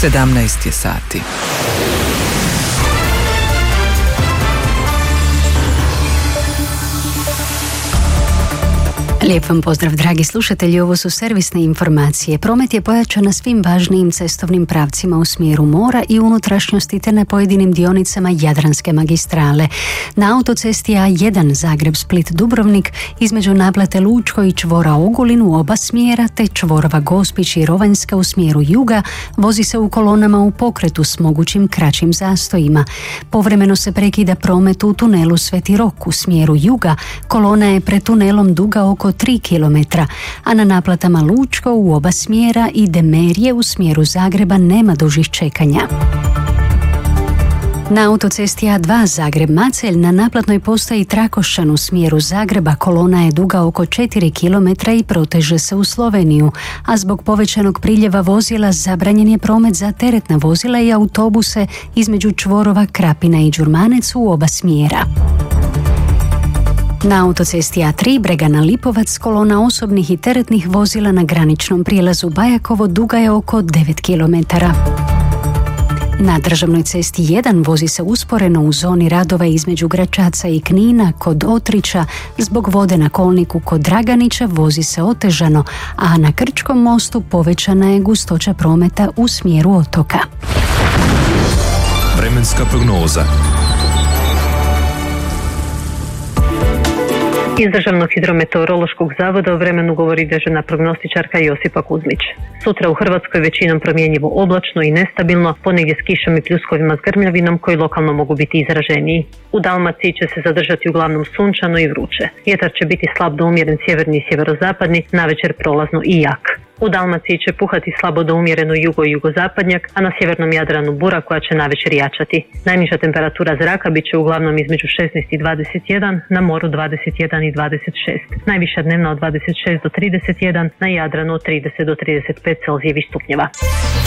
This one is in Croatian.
17 je sati. Lijep vam pozdrav, dragi slušatelji, ovo su servisne informacije. Promet je pojačan na svim važnijim cestovnim pravcima u smjeru mora i unutrašnjosti te na pojedinim dionicama Jadranske magistrale. Na autocesti A1 Zagreb-Split-Dubrovnik između naplate Lučko i čvora Ogulin u oba smjera te čvorova Gospić i Rovanjska u smjeru juga vozi se u kolonama u pokretu s mogućim kraćim zastojima. Povremeno se prekida promet u tunelu Sveti Rok u smjeru juga, kolona je pred tunelom duga oko 3 km, a na naplatama Lučko u oba smjera i Demerije u smjeru Zagreba nema dužih čekanja. Na autocesti A2 Zagreb-Macelj na naplatnoj postaji Trakošćan u smjeru Zagreba kolona je duga oko 4 km i proteže se u Sloveniju, a zbog povećanog priljeva vozila zabranjen je promet za teretna vozila i autobuse između čvorova Krapina i Đurmanec u oba smjera. Na autocesti A3 Bregana Lipovac kolona osobnih i teretnih vozila na graničnom prijelazu Bajakovo duga je oko 9 km. Na državnoj cesti 1 vozi se usporeno u zoni radova između Gračaca i Knina kod Otrića, zbog vode na kolniku kod Draganića vozi se otežano, a na Krčkom mostu povećana je gustoća prometa u smjeru otoka. Vremenska prognoza. Iz Državnog hidrometeorološkog zavoda o vremenu govori dežurna prognostičarka Josipa Kuzmić. Sutra u Hrvatskoj većinom promjenjivo oblačno i nestabilno, ponegdje s kišom i pljuskovima s grmljavinom koji lokalno mogu biti izraženiji. U Dalmaciji će se zadržati uglavnom sunčano i vruće. Vjetar će biti slab do umjeren sjeverni i sjeverozapadni, navečer prolazno i jak. U Dalmaciji će puhati slabo do umjereno jugo i jugozapadnjak, a na sjevernom Jadranu bura koja će navečer jačati. Najniža temperatura zraka bit će uglavnom između 16 i 21, na moru 21 i 26. Najviša dnevna od 26 do 31, na Jadranu od 30 do 35 Celzijevih stupnjeva.